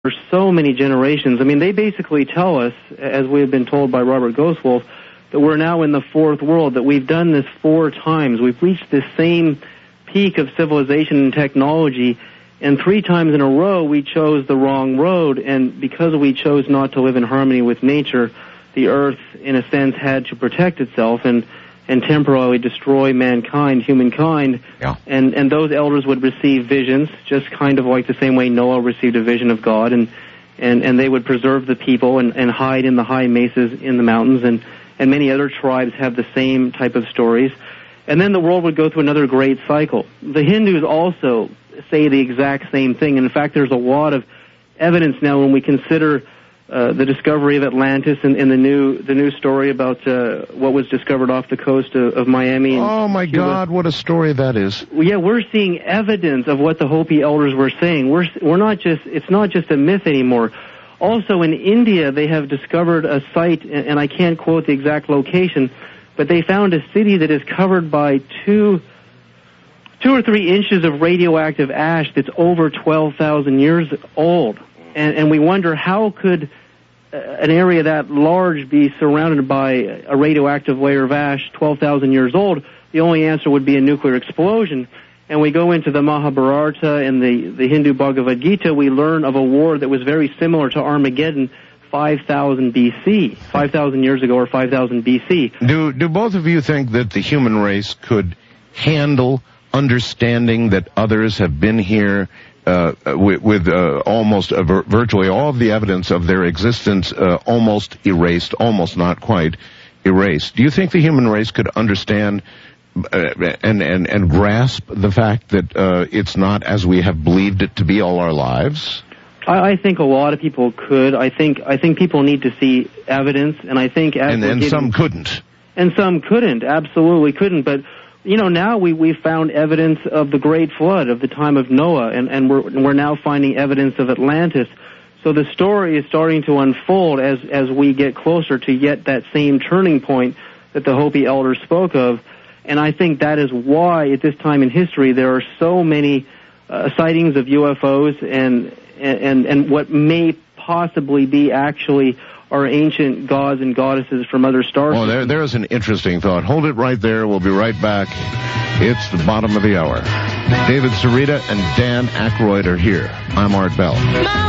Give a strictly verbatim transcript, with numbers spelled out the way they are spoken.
for so many generations. I mean, they basically tell us, as we have been told by Robert Ghostwolf, that we're now in the fourth world, that we've done this four times. We've reached this same peak of civilization and technology, and three times in a row we chose the wrong road, and because we chose not to live in harmony with nature, the earth, in a sense, had to protect itself and, and temporarily destroy mankind, humankind, yeah. and, and those elders would receive visions, just kind of like the same way Noah received a vision of God, and, and, and they would preserve the people and, and hide in the high mesas in the mountains, and, and many other tribes have the same type of stories. And then the world would go through another great cycle. The Hindus also say the exact same thing. In fact, there's a lot of evidence now when we consider uh, the discovery of Atlantis and, and the new the new story about uh, what was discovered off the coast of, of Miami. And oh, my Cuba. God, what a story that is. Yeah, we're seeing evidence of what the Hopi elders were saying. We're, we're not just, it's not just a myth anymore. Also, in India, they have discovered a site, and I can't quote the exact location, but they found a city that is covered by two, two or three inches of radioactive ash that's over twelve thousand years old. And, and we wonder, how could uh, an area that large be surrounded by a radioactive layer of ash twelve thousand years old? The only answer would be a nuclear explosion. And we go into the Mahabharata and the, the Hindu Bhagavad Gita, we learn of a war that was very similar to Armageddon five thousand B C, five thousand years ago, or five thousand B C. Do, do both of you think that the human race could handle understanding that others have been here uh, with, with uh, almost uh, virtually all of the evidence of their existence uh, almost erased, almost not quite erased? Do you think the human race could understand Uh, and, and, and grasp the fact that uh, it's not as we have believed it to be all our lives? I, I think a lot of people could. I think I think people need to see evidence, and I think as and, we're and getting, some couldn't, and some couldn't, absolutely couldn't. But you know, now we we found evidence of the Great Flood of the time of Noah, and and we're we're now finding evidence of Atlantis. So the story is starting to unfold as as we get closer to yet that same turning point that the Hopi elders spoke of. And I think that is why, at this time in history, there are so many uh, sightings of U F Os and, and and what may possibly be actually our ancient gods and goddesses from other stars. Oh, there, there's an interesting thought. Hold it right there. We'll be right back. It's the bottom of the hour. David Sereda and Dan Aykroyd are here. I'm Art Bell.